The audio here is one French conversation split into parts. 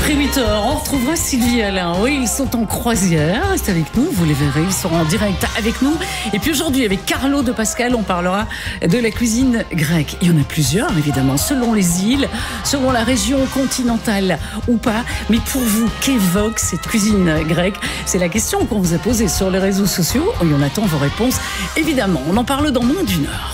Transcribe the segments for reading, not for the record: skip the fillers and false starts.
après 8 heures, on retrouvera Sylvie et Alain. Oui, ils sont en croisière. Restez avec nous, vous les verrez, ils seront en direct avec nous. Et puis aujourd'hui, avec Carlo de Pascal, on parlera de la cuisine grecque. Il y en a plusieurs, évidemment, selon les îles, selon la région continentale ou pas. Mais pour vous, qu'évoque cette cuisine grecque? C'est la question qu'on vous a posée sur les réseaux sociaux. Et on attend vos réponses, évidemment. On en parle dans moins d'une heure.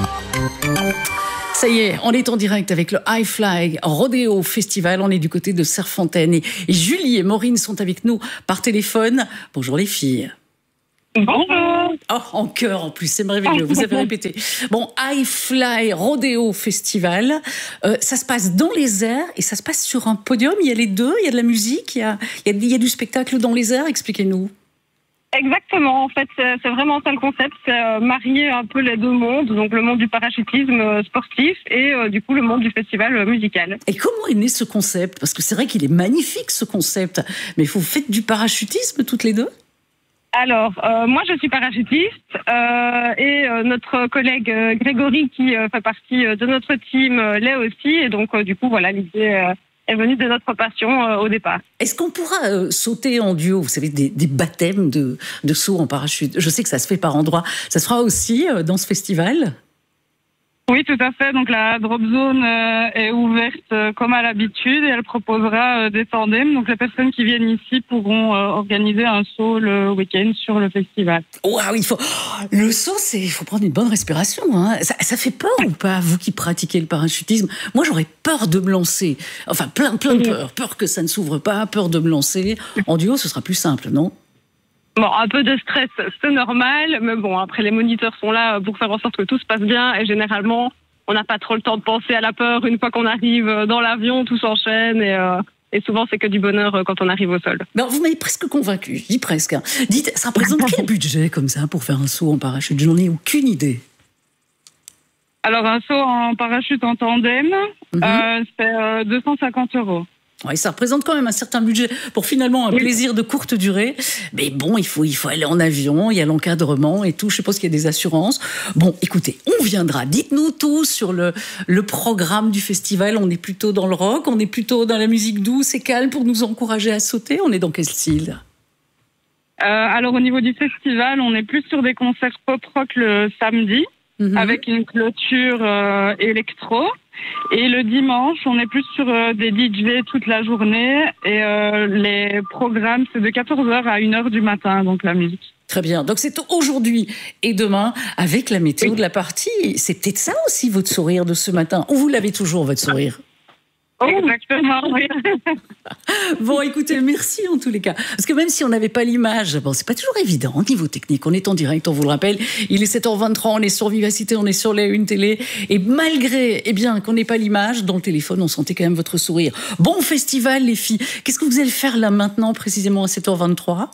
Ça y est, on est en direct avec le High Fly Rodeo Festival. On est du côté de Serfontaine. Et Julie et Maureen sont avec nous par téléphone. Bonjour les filles. Bonjour. Oh, en chœur en plus, c'est merveilleux, vous avez répété. Bon, High Fly Rodeo Festival, ça se passe dans les airs et ça se passe sur un podium. Il y a les deux, il y a de la musique, il y a du spectacle dans les airs. Expliquez-nous. Exactement, en fait, c'est vraiment ça le concept, c'est marier un peu les deux mondes, donc le monde du parachutisme sportif et du coup le monde du festival musical. Et comment est né ce concept? Parce que c'est vrai qu'il est magnifique ce concept, mais vous faites du parachutisme toutes les deux? Alors, moi je suis parachutiste et notre collègue Grégory qui fait partie de notre team l'est aussi, et donc du coup voilà, l'idée est venue de notre passion au départ. Est-ce qu'on pourra sauter en duo? Vous savez, des baptêmes de saut en parachute. Je sais que ça se fait par endroits. Ça se fera aussi dans ce festival? Oui, tout à fait. Donc la drop zone est ouverte comme à l'habitude et elle proposera des tandems. Donc les personnes qui viennent ici pourront organiser un saut le week-end sur le festival. Waouh, le saut, il faut prendre une bonne respiration. Hein. Ça fait peur ou pas, vous qui pratiquez le parachutisme? Moi, j'aurais peur de me lancer. Enfin, plein de peur. Peur que ça ne s'ouvre pas, peur de me lancer. En duo, ce sera plus simple, non? Bon, un peu de stress, c'est normal, mais bon, après les moniteurs sont là pour faire en sorte que tout se passe bien et généralement, on n'a pas trop le temps de penser à la peur. Une fois qu'on arrive dans l'avion, tout s'enchaîne et souvent c'est que du bonheur quand on arrive au sol. Ben, vous m'avez presque convaincu, je dis presque. Hein. Dites, ça représente quel budget comme ça pour faire un saut en parachute? Je n'en ai aucune idée. Alors un saut en parachute en tandem, c'est 250 €. Ouais, ça représente quand même un certain budget pour finalement un plaisir de courte durée. Mais bon, il faut aller en avion, il y a l'encadrement et tout. Je suppose qu'il y a des assurances. Bon, écoutez, on viendra. Dites-nous tout sur le programme du festival. On est plutôt dans le rock, on est plutôt dans la musique douce et calme pour nous encourager à sauter. On est dans quel style? Alors au niveau du festival, on est plus sur des concerts pop-rock le samedi, avec une clôture électro. Et le dimanche, on est plus sur des DJ toute la journée et les programmes, c'est de 14h à 1h du matin, donc la musique. Très bien. Donc c'est aujourd'hui et demain avec la météo de la partie. C'est peut-être ça aussi votre sourire de ce matin. Ou vous l'avez toujours, votre sourire? Exactement, oui. Bon, écoutez, merci en tous les cas. Parce que même si on n'avait pas l'image, bon, c'est pas toujours évident au niveau technique. On est en direct, on vous le rappelle. Il est 7h23, on est sur Vivacité, on est sur les une télé. Et malgré, qu'on n'ait pas l'image, dans le téléphone, on sentait quand même votre sourire. Bon festival, les filles. Qu'est-ce que vous allez faire là maintenant, précisément à 7h23?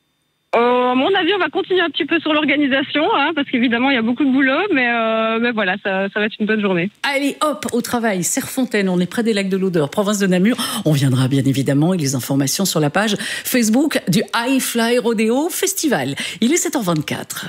À mon avis, on va continuer un petit peu sur l'organisation, parce qu'évidemment, il y a beaucoup de boulot, mais voilà, ça va être une bonne journée. Allez, hop, au travail. Serfontaine, on est près des lacs de l'Odeur, province de Namur. On viendra bien évidemment, et les informations sur la page Facebook du High Fly Rodeo Festival. Il est 7h24.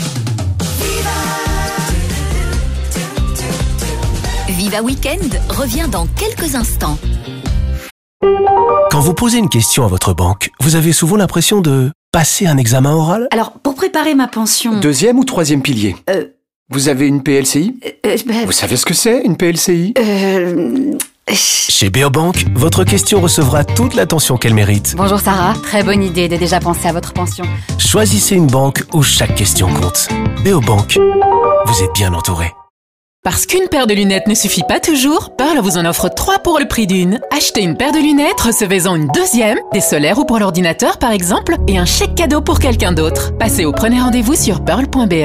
Viva Weekend revient dans quelques instants. Quand vous posez une question à votre banque, vous avez souvent l'impression de passer un examen oral? Alors, pour préparer ma pension... Deuxième ou troisième pilier? Vous avez une PLCI? Vous savez ce que c'est, une PLCI? Chez Beobank, votre question recevra toute l'attention qu'elle mérite. Bonjour Sarah, très bonne idée de déjà penser à votre pension. Choisissez une banque où chaque question compte. Beobank, vous êtes bien entouré. Parce qu'une paire de lunettes ne suffit pas toujours, Pearl vous en offre 3 pour le prix d'une. Achetez une paire de lunettes, recevez-en une deuxième, des solaires ou pour l'ordinateur par exemple, et un chèque cadeau pour quelqu'un d'autre. Passez ou prenez rendez-vous sur pearl.be.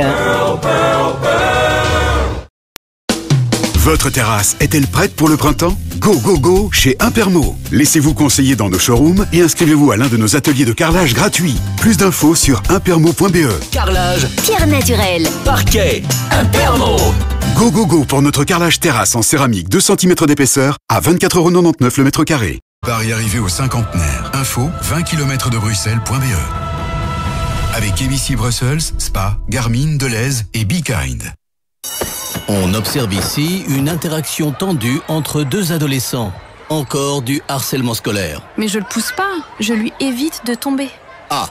Votre terrasse est-elle prête pour le printemps? Go, go, go chez Impermo. Laissez-vous conseiller dans nos showrooms et inscrivez-vous à l'un de nos ateliers de carrelage gratuits. Plus d'infos sur impermo.be. Carrelage, Pierre naturel, parquet, Impermo. Go, go, go pour notre carrelage terrasse en céramique 2 cm d'épaisseur à 24,99 € le mètre carré. Paris arrivé au cinquantenaire. Info 20 km de Bruxelles.be. Avec ABC Brussels, Spa, Garmin, Deleuze et Be Kind. On observe ici une interaction tendue entre deux adolescents. Encore du harcèlement scolaire. Mais je le pousse pas, je lui évite de tomber. Ah,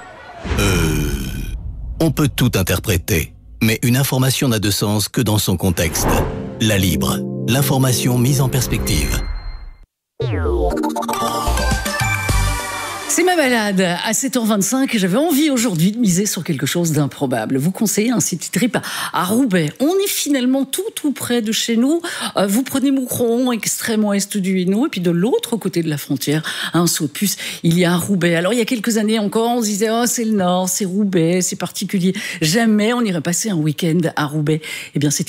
on peut tout interpréter, mais une information n'a de sens que dans son contexte. La Libre, l'information mise en perspective. C'est ma balade à 7h25 et j'avais envie aujourd'hui de miser sur quelque chose d'improbable. Vous conseillez un city trip à Roubaix. On est finalement tout près de chez nous. Vous prenez Moucron, extrême ouest du Hainaut, et puis de l'autre côté de la frontière, à un saut de puce, il y a Roubaix. Alors il y a quelques années encore, on se disait « Oh, c'est le Nord, c'est Roubaix, c'est particulier. Jamais on irait passer un week-end à Roubaix. » Eh bien, c'est